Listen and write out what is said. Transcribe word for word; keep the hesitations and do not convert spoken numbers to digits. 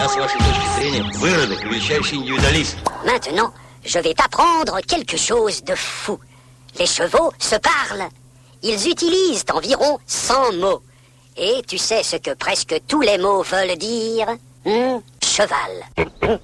Я, с вашей точки зрения, выродок, величайший индивидуалист. Maintenant, je vais t'apprendre quelque chose de fou. Les chevaux se parlent. Ils utilisent environ cent mots. Et tu sais ce que presque tous les mots veulent dire? Hmm? Cheval.